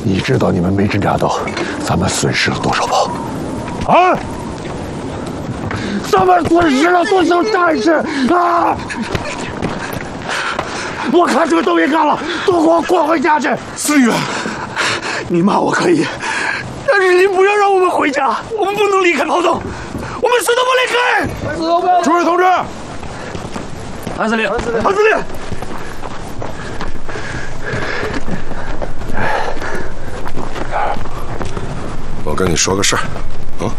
你知道你们梅镇战斗，咱们损失了多少炮？啊！咱们损失了多少战士啊！我看这个都别干了，都给我滚回家去！ 思远，你骂我可以，但是你不要让我们回家，我们不能离开炮洞，我们死都不离开！ 死都不要！ 诸位同志， 韩司令， 韩司令。 我跟你说个事儿，啊，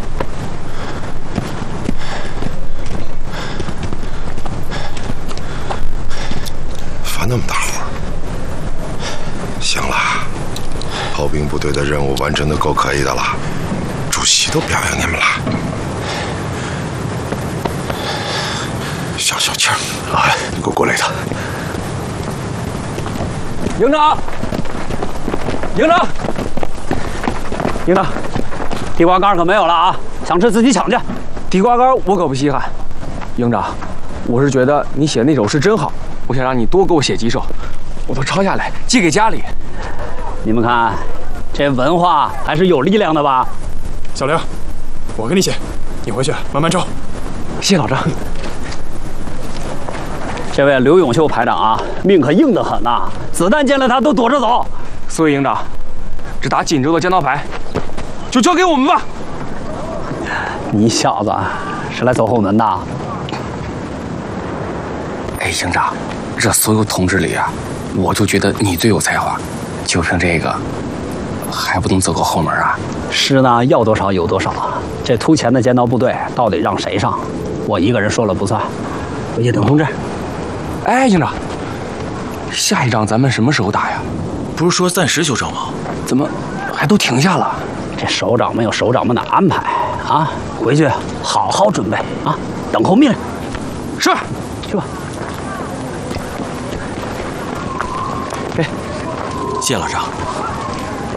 发那么大火，行了，炮兵部队的任务完成的够可以的了，主席都表扬你们了，消消气儿。 哎，你给我过来一趟。 营长，营长，营长。 地瓜干可没有了啊！想吃自己抢去。 地瓜干我可不稀罕。营长，我是觉得你写那首诗真好，我想让你多给我写几首，我都抄下来寄给家里。 你们看，这文化还是有力量的吧？ 小刘，我给你写，你回去慢慢抄。 谢老张。 这位刘永秀排长啊，命可硬得很呐，子弹见了他都躲着走。 所以营长，这打锦州的江刀牌。 就交给我们吧。 你小子是来走后门的？ 哎，营长，这所有同志里啊，我就觉得你最有才华，就凭这个，还不能走个后门啊？ 是呢，要多少有多少。这突前的尖刀部队到底让谁上？我一个人说了不算。回去等通知。 哎，营长，下一仗咱们什么时候打呀？ 不是说暂时休整吗？ 怎么还都停下了？ 这首长们有首长们的安排啊，回去好好准备啊，等候命令。 是， 去吧。 谢老长。